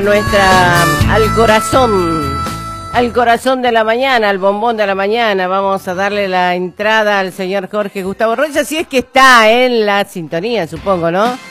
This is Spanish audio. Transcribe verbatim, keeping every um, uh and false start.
Nuestra, al corazón, al corazón de la mañana, al bombón de la mañana, vamos a darle la entrada al señor Jorge Gustavo Rocha, si es que está en la sintonía, supongo, ¿no?